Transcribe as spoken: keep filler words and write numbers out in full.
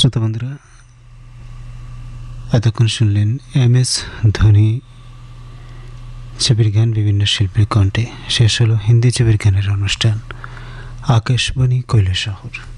শ্রোতা বন্ধুরা, এতক্ষণ শুনলেন এম এস ধোনি ছবির গান বিভিন্ন শিল্পীর কণ্ঠে। শেষ হলো হিন্দি ছবির গানের অনুষ্ঠান আকাশবাণী কৈলাসহর।